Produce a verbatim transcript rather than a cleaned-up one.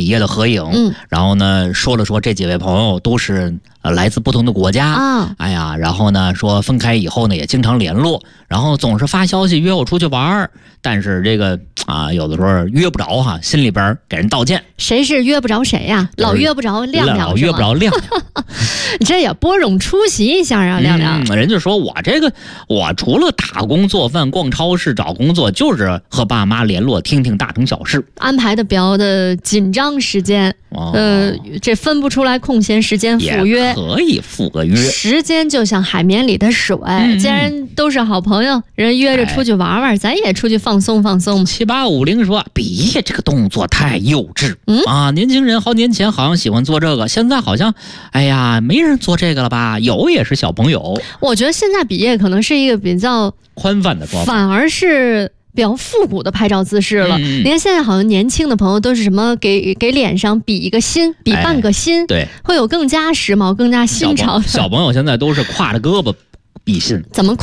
毕业的合影， 嗯， 然后呢说了说这几位朋友都是呃来自不同的国家啊， 哎呀，然后呢说分开以后呢也经常联络，然后总是发消息约我出去玩，但是这个啊有的时候约不着哈，心里边给人道歉。 谁是约不着谁呀、啊？老约不着亮亮， 老约不着亮亮， 这也拨冗出席一下啊，亮亮。 嗯，人家说我这个我除了打工做饭、逛超市、找工作，就是和爸妈联络，听听大城小事， 安排的比较的紧张时间。 哦、 呃，这分不出来空闲时间赴约， 可以赴个约。 时间就像海绵里的水， 嗯、 既然都是好朋友，人约着出去玩玩，哎、咱也出去放松放松。 七八五零说，毕业这个动作太幼稚， 嗯啊，年轻人好年前好像喜欢做这个，现在好像，哎呀，没人做这个了吧？有也是小朋友。 我觉得现在毕业可能是一个比较宽泛的说法， 反而是比较复古的拍照姿势了。 嗯、 你看现在好像年轻的朋友都是什么给给脸上比一个心，比半个心， 哎、对， 会有更加时髦、更加新潮的。 小朋友现在都是挎着胳膊比心， 怎么？